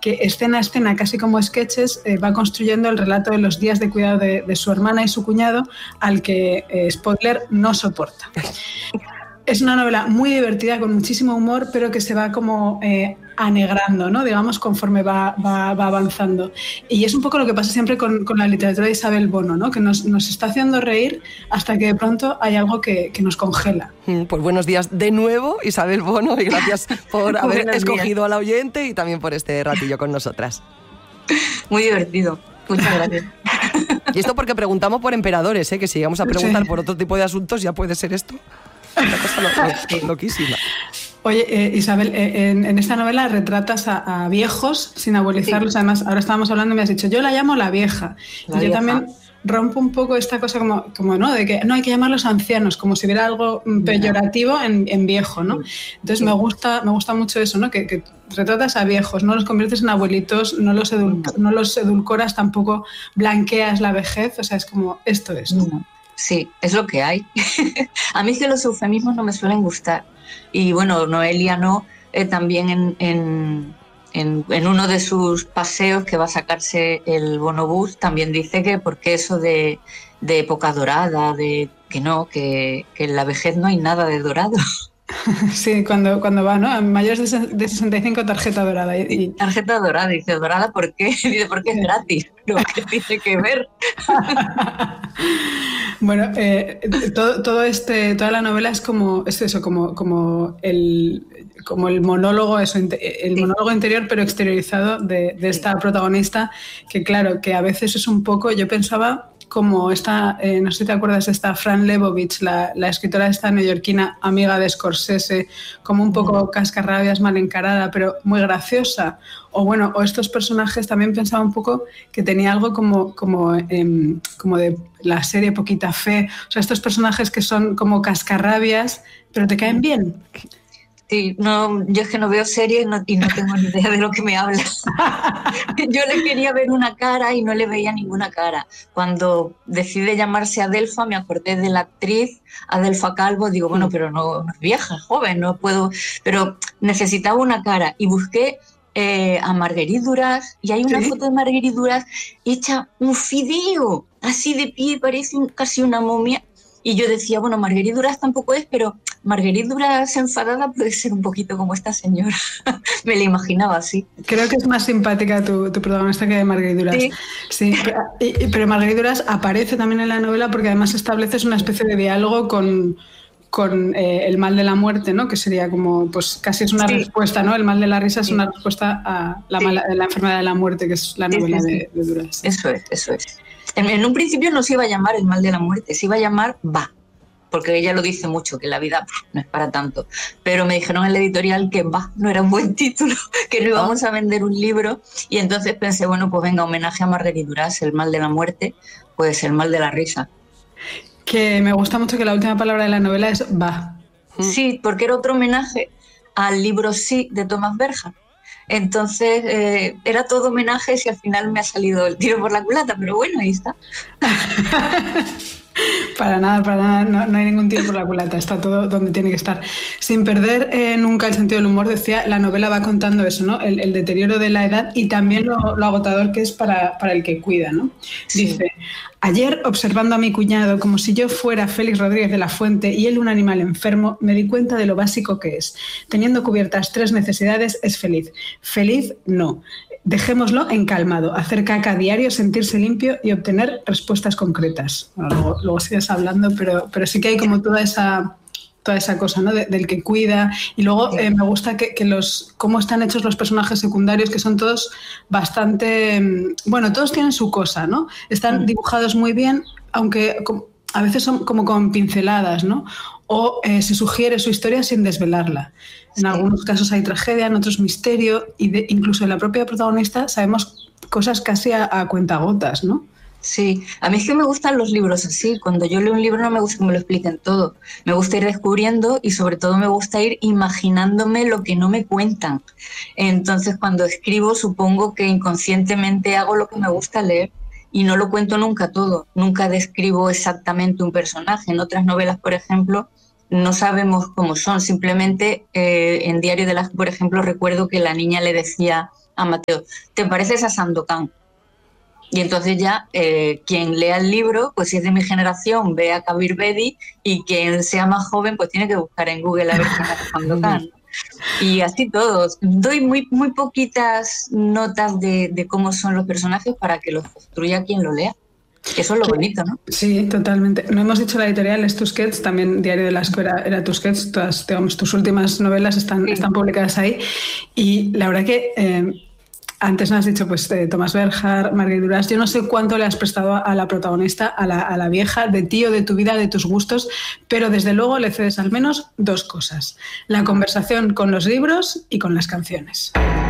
que escena a escena, casi como sketches, va construyendo el relato de los días de cuidado de su hermana y su cuñado, al que, spoiler, no soporta. Es una novela muy divertida, con muchísimo humor, pero que se va como anegrando, ¿no? Digamos, conforme va avanzando. Y es un poco lo que pasa siempre con la literatura de Isabel Bono, ¿no? Que nos está haciendo reír hasta que de pronto hay algo que nos congela. Pues buenos días de nuevo, Isabel Bono, y gracias por haber escogido a la oyente y también por este ratillo con nosotras. Muy divertido. Muchas gracias. Y esto porque preguntamos por emperadores, que si llegamos a preguntar por otro tipo de asuntos, ya puede ser esto. Una cosa loquísima. Oye, Isabel, en esta novela retratas a viejos sin abuelizarlos. Sí. Además, ahora estábamos hablando y me has dicho, yo la llamo la vieja. La vieja. Yo también rompo un poco esta cosa como ¿no? De que no hay que llamarlos ancianos, como si hubiera algo peyorativo en viejo, ¿no? Entonces me gusta mucho eso, ¿no? Que retratas a viejos, no los conviertes en abuelitos, no los edulcoras, tampoco blanqueas la vejez, o sea, es como, esto es, ¿no? Sí, es lo que hay. A mí es que los eufemismos no me suelen gustar. Y bueno, Noelia también en uno de sus paseos que va a sacarse el bonobús, también dice que porque eso de época dorada, de que no, que en la vejez no hay nada de dorado. Sí, cuando va, ¿no? Mayores de 65, tarjeta dorada. Tarjeta dorada, dice, ¿dorada por qué? Dice, porque es gratis. ¿Pero qué tiene que ver? Bueno, toda la novela es como el monólogo, monólogo interior, pero exteriorizado de esta protagonista, que claro, que a veces es un poco, yo pensaba como esta, no sé si te acuerdas de esta Fran Lebowitz, la escritora esta neoyorquina, amiga de Scorsese, como un poco cascarrabias, mal encarada, pero muy graciosa. O estos personajes también pensaba un poco que tenía algo como de la serie Poquita Fe. O sea, estos personajes que son como cascarrabias, pero te caen bien. Sí, no, yo es que no veo series y no tengo ni idea de lo que me hablas. Yo le quería ver una cara y no le veía ninguna cara. Cuando decide llamarse Adelfa, me acordé de la actriz Adelfa Calvo. Digo, bueno, pero no es vieja, es joven, no puedo... Pero necesitaba una cara y busqué a Marguerite Duras, y hay una foto de Marguerite Duras hecha un fideo, así de pie, parece casi una momia. Y yo decía, bueno, Marguerite Duras tampoco es, pero Marguerite Duras enfadada puede ser un poquito como esta señora. Me la imaginaba así. Creo que es más simpática tu protagonista que Marguerite Duras. Sí, pero Marguerite Duras aparece también en la novela porque además estableces una especie de diálogo con el mal de la muerte, ¿no? Que sería como, pues casi es una respuesta, ¿no? El mal de la risa es una respuesta a la enfermedad de la muerte, que es la novela de Duras. Eso es. En un principio no se iba a llamar El mal de la muerte, se iba a llamar Va, porque ella lo dice mucho, que la vida no es para tanto. Pero me dijeron en la editorial que Va no era un buen título, que no íbamos a vender un libro, y entonces pensé, bueno, pues venga, homenaje a Marguerite Duras, El mal de la muerte, pues El mal de la risa. Que me gusta mucho que la última palabra de la novela es Va. Sí, porque era otro homenaje al libro Sí de Thomas Berger. Entonces era todo homenajes y al final me ha salido el tiro por la culata, pero bueno, ahí está. Para nada, no hay ningún tiro por la culata, está todo donde tiene que estar. Sin perder nunca el sentido del humor, decía, la novela va contando eso, ¿no? El deterioro de la edad y también lo agotador que es para el que cuida, ¿no? Sí. Dice, ayer, observando a mi cuñado como si yo fuera Félix Rodríguez de la Fuente y él un animal enfermo, me di cuenta de lo básico que es. Teniendo cubiertas 3 necesidades, es feliz. Feliz, no. Dejémoslo en calmado, hacer caca a diario, sentirse limpio y obtener respuestas concretas. Bueno, luego sigues hablando, pero sí que hay como toda esa cosa, ¿no? Del que cuida. Y luego me gusta cómo están hechos los personajes secundarios, que son todos bastante... Bueno, todos tienen su cosa, ¿no? Están dibujados muy bien, aunque a veces son como con pinceladas, ¿no? O se sugiere su historia sin desvelarla. En algunos casos hay tragedia, en otros misterio, y incluso en la propia protagonista sabemos cosas casi a cuentagotas, ¿no? Sí, a mí es que me gustan los libros así. Cuando yo leo un libro no me gusta que me lo expliquen todo. Me gusta ir descubriendo y sobre todo me gusta ir imaginándome lo que no me cuentan. Entonces cuando escribo supongo que inconscientemente hago lo que me gusta leer y no lo cuento nunca todo. Nunca describo exactamente un personaje. En otras novelas, por ejemplo, no sabemos cómo son. Simplemente en Diario de las, por ejemplo, recuerdo que la niña le decía a Mateo, te pareces a Sandokan. Y entonces ya quien lea el libro, pues si es de mi generación, ve a Kabir Bedi, y quien sea más joven, pues tiene que buscar en Google a ver quién es Sandokan. Y así todos. Doy muy poquitas notas de cómo son los personajes para que los construya quien lo lea. Eso es lo bonito, ¿no? Sí, totalmente. No hemos dicho la editorial, es Tusquets, también Diario de la Escuela era Tusquets, todas, digamos, tus últimas novelas están publicadas ahí. Y la verdad que antes me has dicho, pues, Tomás Berjar, Marguerite Duras, yo no sé cuánto le has prestado a la protagonista, a la vieja, de ti o de tu vida, de tus gustos, pero desde luego le cedes al menos 2 cosas: la conversación con los libros y con las canciones.